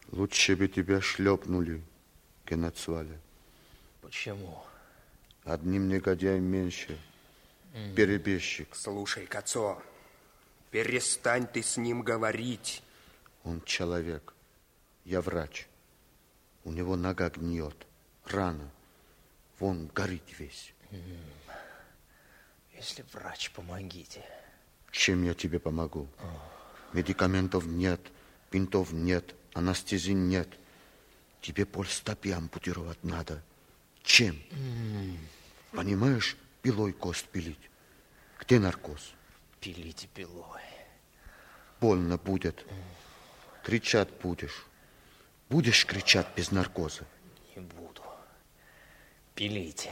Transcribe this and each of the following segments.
Лучше бы тебя шлепнули, Генацвале. Почему? Одним негодяем меньше. Перебежчик. Слушай, Кацо, перестань ты с ним говорить. Он человек. Я врач. У него нога гниет. Рана. Вон горит весь. Если врач, помогите. Чем я тебе помогу? Медикаментов нет, бинтов нет, анестезии нет. Тебе полстопы ампутировать надо. Чем? Понимаешь, пилой кость пилить. Где наркоз? Пилите пилой. Больно будет. Кричать будешь. Будешь кричать без наркоза? Не буду. Пилите.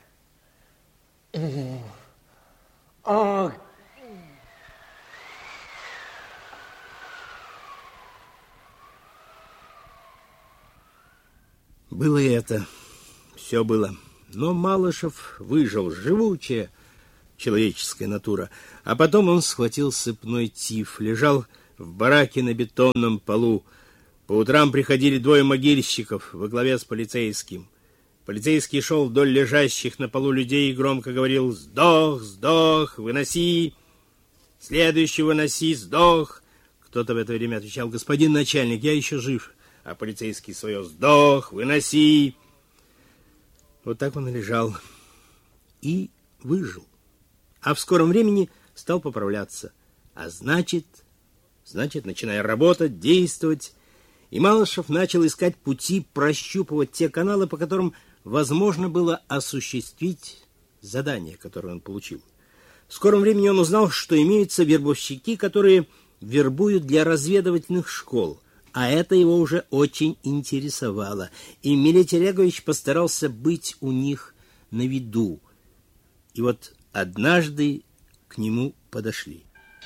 Было и это. Все было. Но Малышев выжил, живучая человеческая натура. А потом он схватил сыпной тиф, лежал в бараке на бетонном полу. По утрам приходили двое могильщиков во главе с полицейским. Полицейский шел вдоль лежащих на полу людей и громко говорил: «Сдох, сдох, выноси! Следующий выноси, сдох!» Кто-то в это время отвечал: «Господин начальник, я еще жив». А полицейский свое: «Сдох, выноси!» Вот так он и лежал и выжил. А в скором времени стал поправляться. А значит, начиная работать, действовать, и Малышев начал искать пути, прощупывать те каналы, по которым возможно было осуществить задание, которое он получил. В скором времени он узнал, что имеются вербовщики, которые вербуют для разведывательных школ, а это его уже очень интересовало, и Милетий Олегович постарался быть у них на виду. И вот однажды к нему подошли.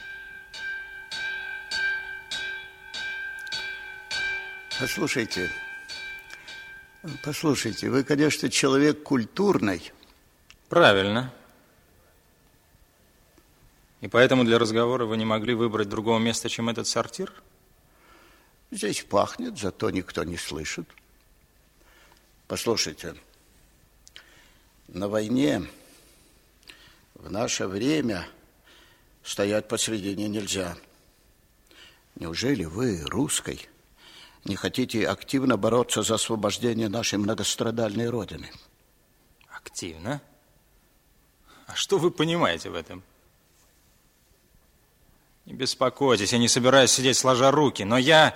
Послушайте, вы, конечно, человек культурный. Правильно. И поэтому для разговора вы не могли выбрать другого места, чем этот сортир? Здесь пахнет, зато никто не слышит. Послушайте, на войне в наше время стоять посредине нельзя. Неужели вы, русской, не хотите активно бороться за освобождение нашей многострадальной Родины? Активно? А что вы понимаете в этом? Не беспокойтесь, я не собираюсь сидеть сложа руки, но я...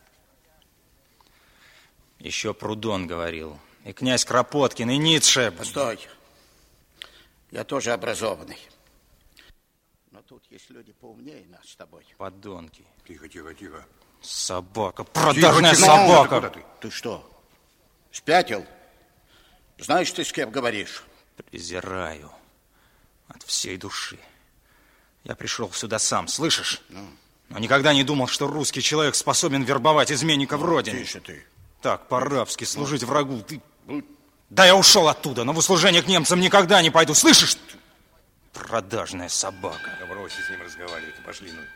Еще Прудон говорил, и князь Кропоткин, и Ницше. Постой. Я тоже образованный. Но тут есть люди поумнее нас с тобой. Подонки. Тихо. Собака, продажная собака. Ты что, спятил? Знаешь ты, с кем говоришь? Презираю от всей души. Я пришел сюда сам, слышишь? Но никогда не думал, что русский человек способен вербовать изменников Родины. Тише ты. Так, по-рабски служить врагу. Ты... Да я ушел оттуда, но в услужение к немцам никогда не пойду. Слышишь? Продажная собака. Да брось с ним разговаривать, пошли, ну.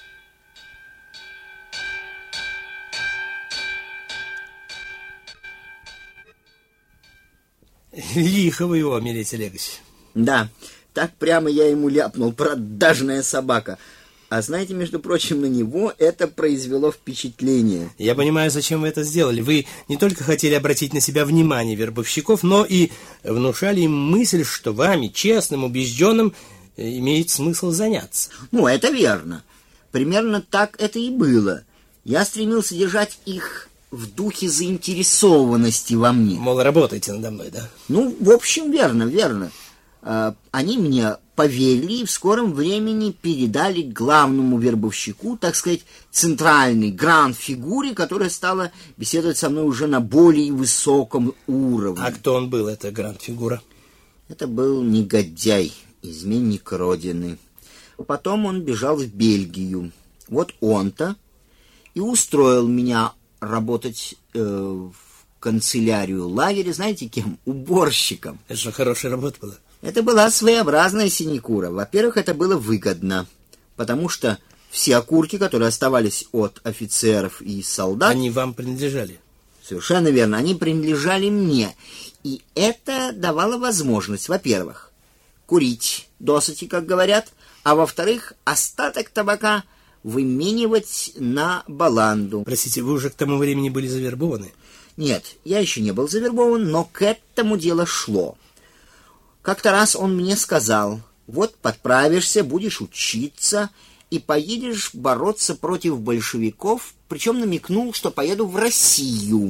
Лихо вы его, Милетий Олегович. Да, так прямо я ему ляпнул: продажная собака. А знаете, между прочим, на него это произвело впечатление. Я понимаю, зачем вы это сделали. Вы не только хотели обратить на себя внимание вербовщиков, но и внушали им мысль, что вами, честным, убежденным, имеет смысл заняться. Ну, это верно. Примерно так это и было. Я стремился держать их в духе заинтересованности во мне. Мол, работайте надо мной, да? Ну, в общем, верно. Они мне поверили и в скором времени передали главному вербовщику, так сказать, центральной гранд-фигуре, которая стала беседовать со мной уже на более высоком уровне. А кто он был, эта гранд-фигура? Это был негодяй, изменник Родины. Потом он бежал в Бельгию. Вот он-то и устроил меня работать в канцелярию лагеря, знаете кем? Уборщиком. Это же хорошая работа была. Это была своеобразная синекура. Во-первых, это было выгодно, потому что все окурки, которые оставались от офицеров и солдат... Они вам принадлежали? Совершенно верно, они принадлежали мне. И это давало возможность, во-первых, курить досыти, как говорят, а во-вторых, остаток табака выменивать на баланду. Простите, вы уже к тому времени были завербованы? Нет, я еще не был завербован, но к этому дело шло. Как-то раз он мне сказал: вот подправишься, будешь учиться и поедешь бороться против большевиков, причем намекнул, что поеду в Россию.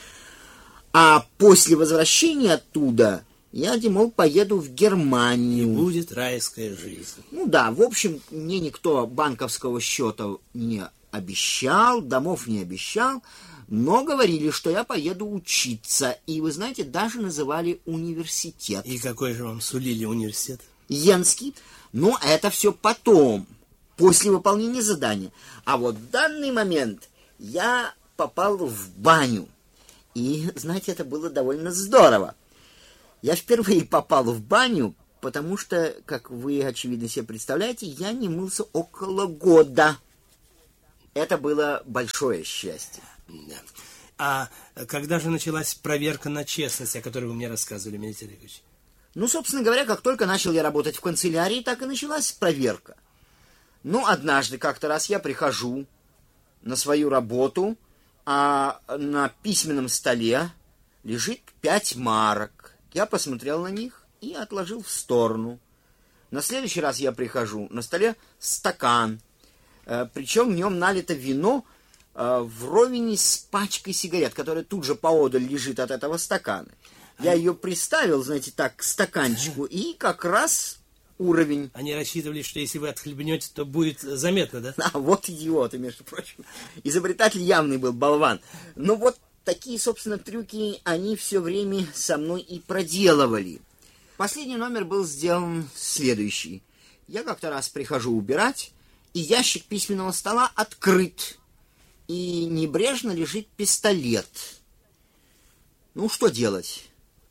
А после возвращения оттуда я, мол, поеду в Германию. И будет райская жизнь. Ну да, в общем, мне никто банковского счета не обещал, домов не обещал, но говорили, что я поеду учиться. И, вы знаете, даже называли университет. И какой же вам сулили университет? Йенский. Но это все потом, после выполнения задания. А вот в данный момент я попал в баню. И, знаете, это было довольно здорово. Я впервые попал в баню, потому что, как вы, очевидно, себе представляете, я не мылся около года. Это было большое счастье. Да. А когда же началась проверка на честность, о которой вы мне рассказывали, Мелитий Олегович? Ну, собственно говоря, как только начал я работать в канцелярии, так и началась проверка. Ну, однажды, как-то раз я прихожу на свою работу, а на письменном столе лежит 5 марок. Я посмотрел на них и отложил в сторону. На следующий раз я прихожу, на столе стакан, причем в нем налито вино вровень с пачкой сигарет, которая тут же поодаль лежит от этого стакана. Я ее приставил, знаете, так, к стаканчику, и как раз уровень. Они рассчитывали, что если вы отхлебнете, то будет заметно, да? А вот идиоты, между прочим. Изобретатель явный был, болван. Но вот такие, собственно, трюки они все время со мной и проделывали. Последний номер был сделан следующий. Я как-то раз прихожу убирать, и ящик письменного стола открыт, и небрежно лежит пистолет. Ну, что делать?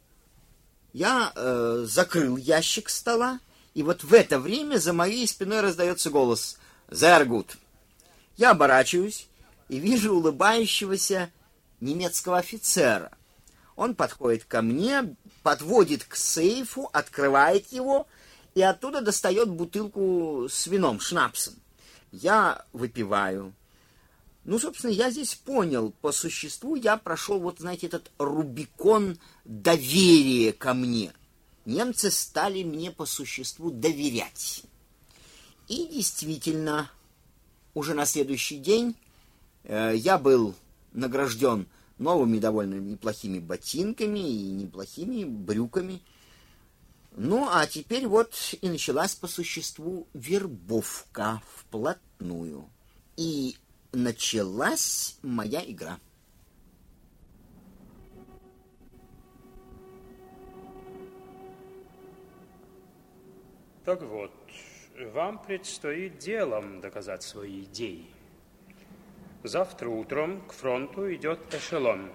Я закрыл ящик стола, и вот в это время за моей спиной раздается голос: «Sehr gut». Я оборачиваюсь и вижу улыбающегося немецкого офицера. Он подходит ко мне, подводит к сейфу, открывает его и оттуда достает бутылку с вином, шнапсом. Я выпиваю. Ну, собственно, я здесь понял, по существу я прошел, вот, знаете, этот Рубикон доверия ко мне. Немцы стали мне по существу доверять. И действительно, уже на следующий день я был награжден новыми довольно неплохими ботинками и неплохими брюками. Ну, а теперь вот и началась по существу вербовка вплотную. И началась моя игра. Так вот, вам предстоит делом доказать свои идеи. Завтра утром к фронту идет эшелон.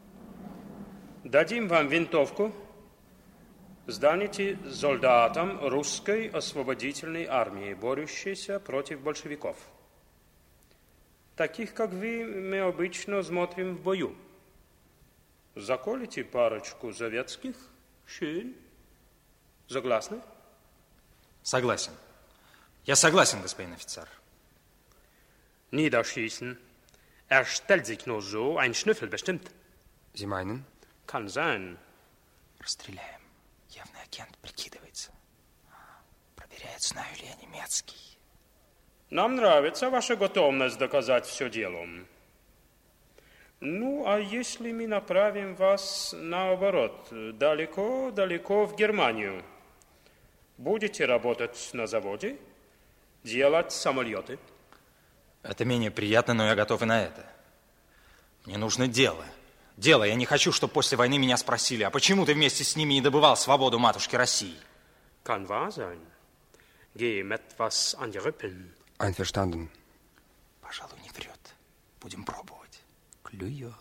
Дадим вам винтовку. Станете солдатом русской освободительной армии, борющейся против большевиков. Таких, как вы, мы обычно смотрим в бою. Заколите парочку советских. Schön. Согласны? Согласен. Я согласен, господин офицер. Niederschießen. Stellt sich nur so ein Schnüffel bestimmt. Sie meinen? Kann sein. Расстреляем. Явный агент прикидывается. Проверяет, знаю ли я немецкий. Нам нравится ваша готовность доказать все делом. Ну, а если мы направим вас наоборот, далеко-далеко в Германию? Будете работать на заводе, делать самолеты? Это менее приятно, но я готов и на это. Мне нужно дело. Дело. Я не хочу, чтобы после войны меня спросили, а почему ты вместе с ними не добывал свободу матушки России? Kann wahr sein. Geh ihm etwas an die Rippen. Einverstanden. Пожалуй, не врет. Будем пробовать. Клюет.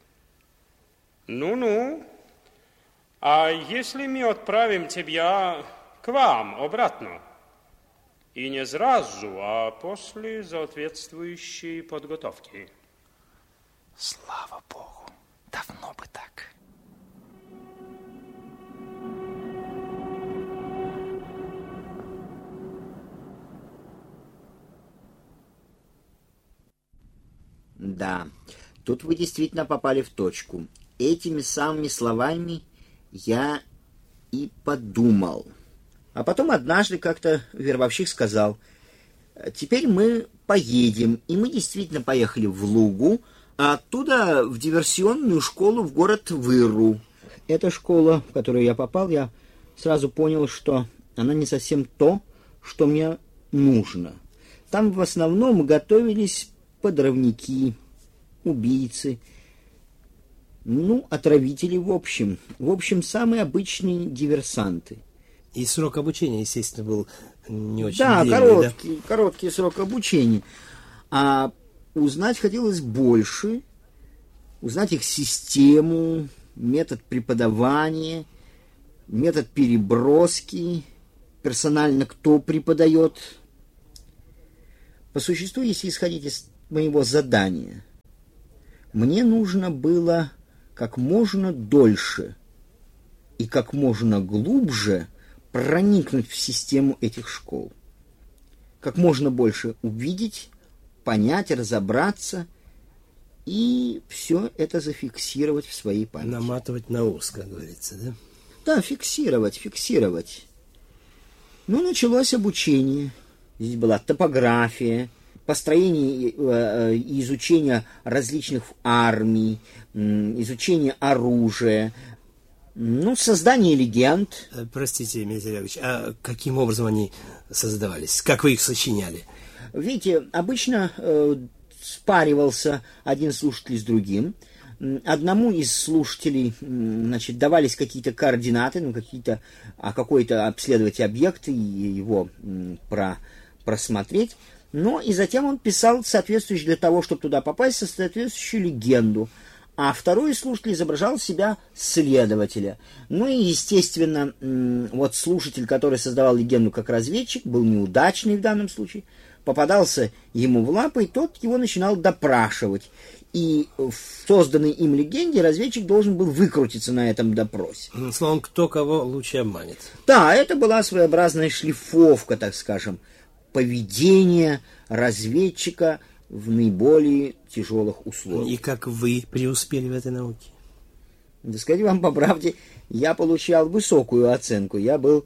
Ну-ну. А если мы отправим тебя к вам обратно? И не сразу, а после соответствующей подготовки. Слава Богу, давно бы так. Да, тут вы действительно попали в точку. Этими самыми словами я и подумал. А потом однажды как-то вербовщик сказал: теперь мы поедем. И мы действительно поехали в Лугу, а оттуда в диверсионную школу в город Выру. Эта школа, в которую я попал, я сразу понял, что она не совсем то, что мне нужно. Там в основном готовились подрывники, убийцы, отравители в общем. В общем, самые обычные диверсанты. И срок обучения, естественно, был не очень длинный. Короткий срок обучения. А узнать хотелось больше, узнать их систему, метод преподавания, метод переброски, персонально кто преподает. По существу, если исходить из моего задания, мне нужно было как можно дольше и как можно глубже проникнуть в систему этих школ. Как можно больше увидеть, понять, разобраться и все это зафиксировать в своей памяти. Наматывать на ус, как говорится, да? Да, фиксировать. Началось обучение. Здесь была топография, построение и изучение различных армий, изучение оружия, создание легенд. Простите, Дмитрий Олегович, а каким образом они создавались? Как вы их сочиняли? Видите, обычно спаривался один слушатель с другим. Одному из слушателей, давались какие-то координаты, какой-то обследовать объект и его просмотреть. И затем он писал соответствующую, для того, чтобы туда попасть, соответствующую легенду. А второй слушатель изображал себя следователя. И, естественно, слушатель, который создавал легенду как разведчик, был неудачный в данном случае, попадался ему в лапы, и тот его начинал допрашивать. И в созданной им легенде разведчик должен был выкрутиться на этом допросе. Словом, кто кого лучше обманет. Да, это была своеобразная шлифовка, так скажем, поведения разведчика в наиболее тяжелых условиях. И как вы преуспели в этой науке? Да сказать вам по правде, я получал высокую оценку. Я был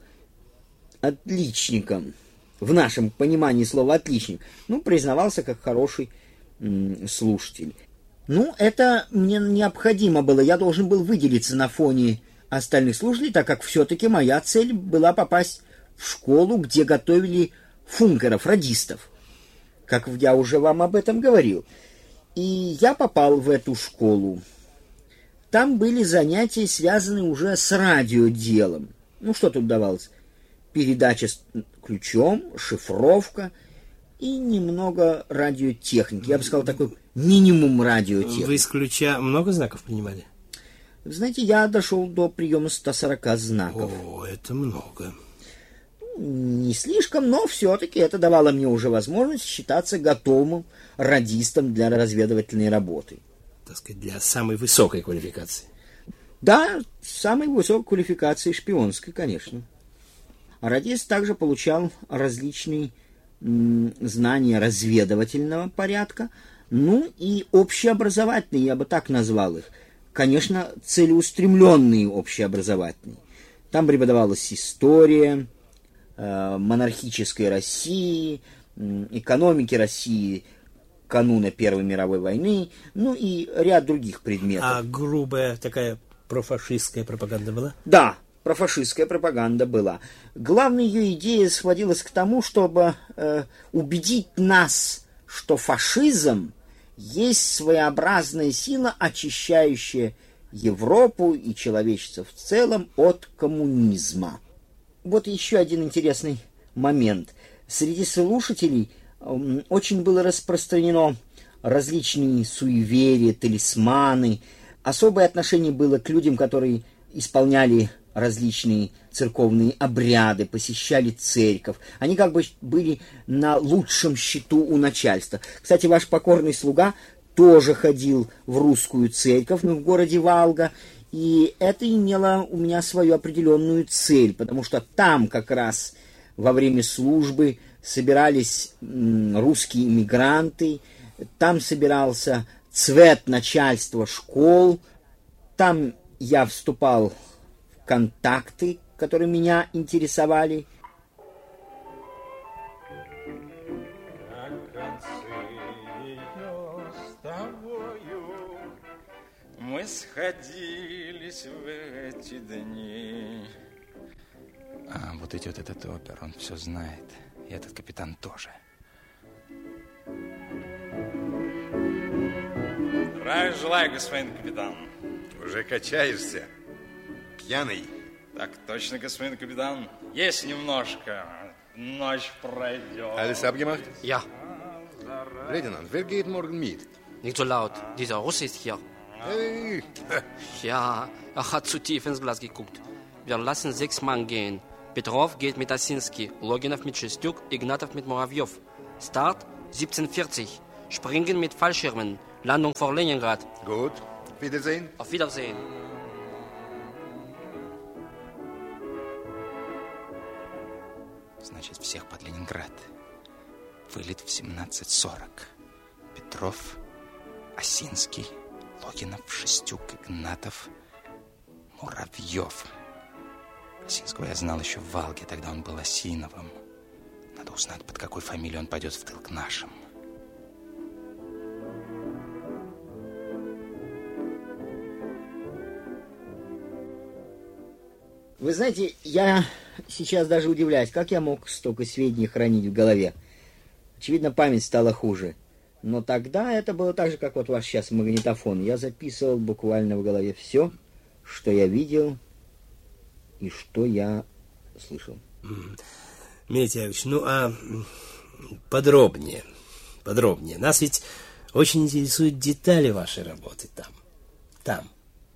отличником. В нашем понимании слова «отличник». Признавался как хороший слушатель. Это мне необходимо было. Я должен был выделиться на фоне остальных слушателей, так как все-таки моя цель была попасть в школу, где готовили функеров, радистов. Как я уже вам об этом говорил. И я попал в эту школу. Там были занятия, связанные уже с радиоделом. Что тут давалось? Передача с ключом, шифровка и немного радиотехники. Я бы сказал, такой минимум радиотехники. Вы с ключа много знаков принимали? Знаете, я дошел до приема 140 знаков. О, это много. Не слишком, но все-таки это давало мне уже возможность считаться готовым радистом для разведывательной работы. Так сказать, для самой высокой квалификации. Да, самой высокой квалификации, шпионской, конечно. Радист также получал различные знания разведывательного порядка, и общеобразовательные, я бы так назвал их. Конечно, целеустремленные общеобразовательные. Там преподавалась история монархической России, экономики России кануна Первой мировой войны, и ряд других предметов. А грубая такая профашистская пропаганда была? Да, профашистская пропаганда была. Главная ее идея сводилась к тому, чтобы убедить нас, что фашизм есть своеобразная сила, очищающая Европу и человечество в целом от коммунизма. Вот еще один интересный момент. Среди слушателей очень было распространено различные суеверия, талисманы. Особое отношение было к людям, которые исполняли различные церковные обряды, посещали церковь. Они как бы были на лучшем счету у начальства. Кстати, ваш покорный слуга тоже ходил в русскую церковь, в городе Валга, и это имело у меня свою определенную цель, потому что там как раз во время службы собирались русские иммигранты, там собирался цвет начальства школ, там я вступал в контакты, которые меня интересовали. Мы сходились в эти дни. А вот идет этот опер, он все знает. И этот капитан тоже. Здравия желаю, господин капитан. Уже качаешься? Пьяный? Так точно, господин капитан. Есть немножко. Ночь пройдет. Alles abgemacht? Ja. Leutnant, wer geht morgen mit? Nicht so laut. Dieser Russe ist hier. Hey. Ja, er hat zu tief ins Glas geguckt. Wir lassen 6 Mann gehen. Petrov geht mit Asinski, Loginov mit Schestюк, Ignatov mit Muravjov. Start 17:40. Springen mit Fallschirmen. Landung vor Leningrad. Gut. Wiedersehen. Auf Wiedersehen. Значит, всех под Ленинград. Вылет в 17:40. Петров, Осинский, Логинов, Шестюк, Игнатов, Муравьев. Осинского я знал еще в Валге, тогда он был Осиновым. Надо узнать, под какой фамилией он пойдет в тыл к нашим. Вы знаете, я сейчас даже удивляюсь, как я мог столько сведений хранить в голове. Очевидно, память стала хуже. Но тогда это было так же, как вот ваш сейчас магнитофон. Я записывал буквально в голове все, что я видел и что я слышал. Митя Яковлевич, ну а подробнее. Нас ведь очень интересуют детали вашей работы там.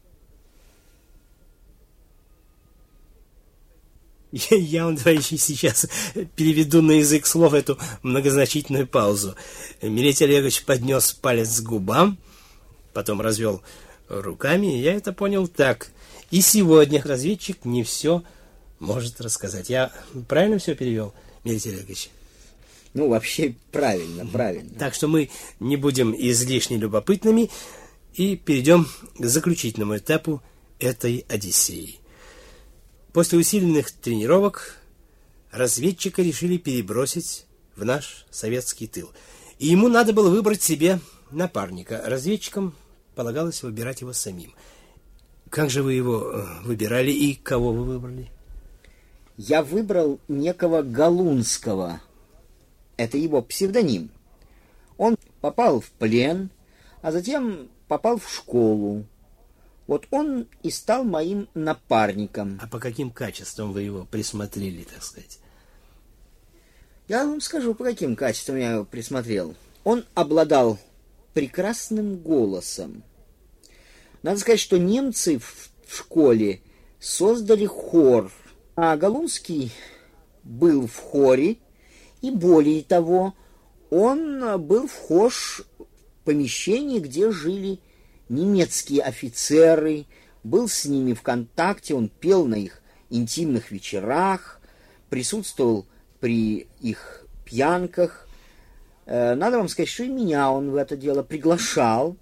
Я вам, товарищи, сейчас переведу на язык слов эту многозначительную паузу. Милетий Олегович поднес палец к губам, потом развел руками, и я это понял так. И сегодня разведчик не все может рассказать. Я правильно все перевел, Милетий Олегович? Ну, вообще, правильно. Так что мы не будем излишне любопытными и перейдем к заключительному этапу этой Одиссеи. После усиленных тренировок разведчика решили перебросить в наш советский тыл. И ему надо было выбрать себе напарника. Разведчикам полагалось выбирать его самим. Как же вы его выбирали и кого вы выбрали? Я выбрал некого Галунского. Это его псевдоним. Он попал в плен, а затем попал в школу. Вот он и стал моим напарником. А по каким качествам вы его присмотрели, так сказать? Я вам скажу, по каким качествам я его присмотрел. Он обладал прекрасным голосом. Надо сказать, что немцы в школе создали хор, а Галунский был в хоре, и более того, он был вхож в помещение, где жили немецкие офицеры, был с ними в контакте, он пел на их интимных вечерах, присутствовал при их пьянках. Надо вам сказать, что и меня он в это дело приглашал.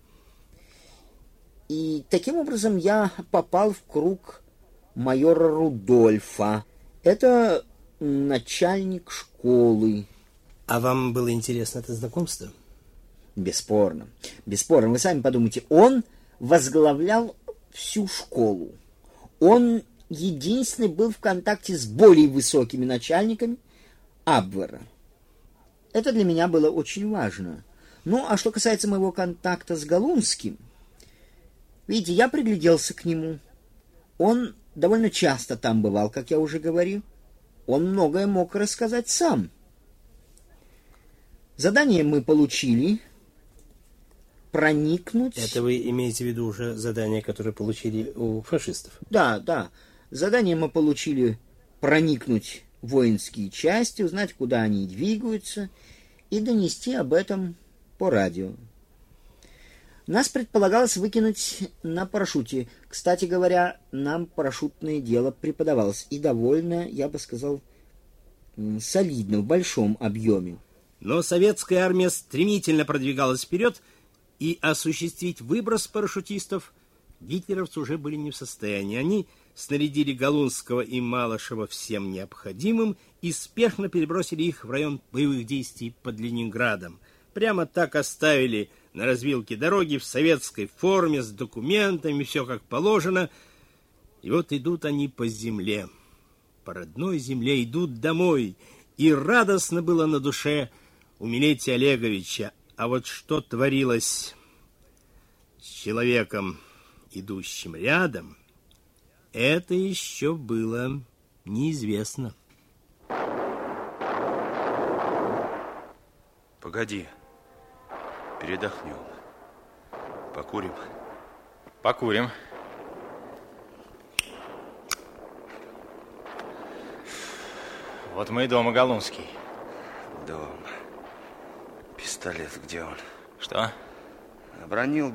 И таким образом я попал в круг майора Рудольфа. Это начальник школы. А вам было интересно это знакомство? Бесспорно. Вы сами подумайте, он возглавлял всю школу. Он единственный был в контакте с более высокими начальниками Абвера. Это для меня было очень важно. Ну, а что касается моего контакта с Галунским, видите, я пригляделся к нему. Он довольно часто там бывал, как я уже говорил. Он многое мог рассказать сам. Задание мы получили проникнуть... Это вы имеете в виду уже задание, которое получили у фашистов? Да. Задание мы получили проникнуть в воинские части, узнать, куда они двигаются, и донести об этом по радио. Нас предполагалось выкинуть на парашюте. Кстати говоря, нам парашютное дело преподавалось, и довольно, я бы сказал, солидно, в большом объеме. Но советская армия стремительно продвигалась вперед, и осуществить выброс парашютистов гитлеровцы уже были не в состоянии. Они снарядили Галунского и Малышева всем необходимым и спешно перебросили их в район боевых действий под Ленинградом. Прямо так оставили на развилке дороги в советской форме, с документами, все как положено. И вот идут они по земле, по родной земле, идут домой. И радостно было на душе у Милетия Олеговича. А вот что творилось с человеком, идущим рядом, это еще было неизвестно. Погоди, передохнем. Покурим? Покурим. Вот мы и дома, Галунский. Дом. Пистолет где он? Что? Обронил